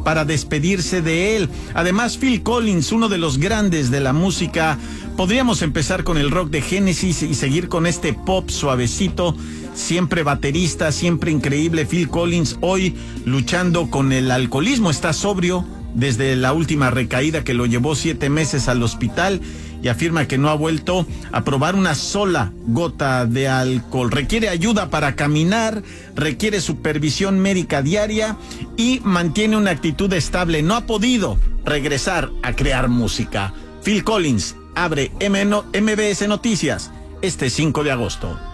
para despedirse de él. Además, Phil Collins, uno de los grandes de la música. Podríamos empezar con el rock de Genesis y seguir con este pop suavecito. Siempre baterista, siempre increíble. Phil Collins hoy luchando con el alcoholismo, está sobrio desde la última recaída que lo llevó 7 meses al hospital y afirma que no ha vuelto a probar una sola gota de alcohol. Requiere ayuda para caminar, requiere supervisión médica diaria y mantiene una actitud estable. No ha podido regresar a crear música. Phil Collins abre MBS Noticias este 5 de agosto.